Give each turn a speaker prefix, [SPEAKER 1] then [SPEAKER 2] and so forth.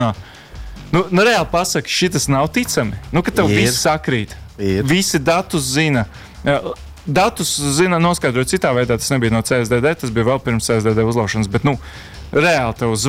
[SPEAKER 1] Nu, reāli pasaka, šitas nav ticami. Nu, ka tev viss sakrīt. Visi datus zina. Datus zina noskaidrot citā veidā. Tas nebija no CSDD, tas bija vēl pirms CSDD uzlaušanas. Bet, reāli tev